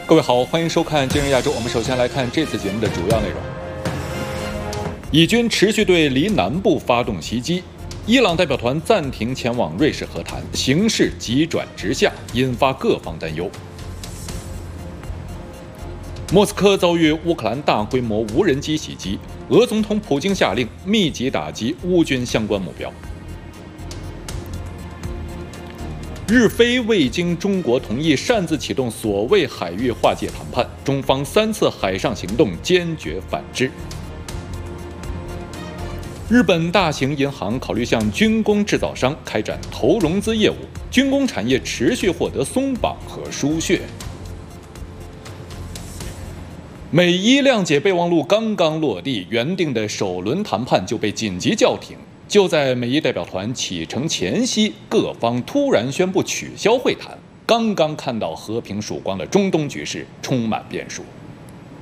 各位好，欢迎收看《今日亚洲》。我们首先来看这次节目的主要内容：以军持续对黎南部发动袭击，伊朗代表团暂停前往瑞士和谈，形势急转直下，引发各方担忧。莫斯科遭遇乌克兰大规模无人机袭击，俄总统普京下令密集打击乌军相关目标。日菲未经中国同意擅自启动所谓海域划界谈判，中方3次海上行动坚决反制。日本大型银行考虑向军工制造商开展投融资业务，军工产业持续获得松绑和输血。美伊谅解备忘录刚刚落地，原定的首轮谈判就被紧急叫停。就在美伊代表团启程前夕，各方突然宣布取消会谈。刚刚看到和平曙光的中东局势充满变数。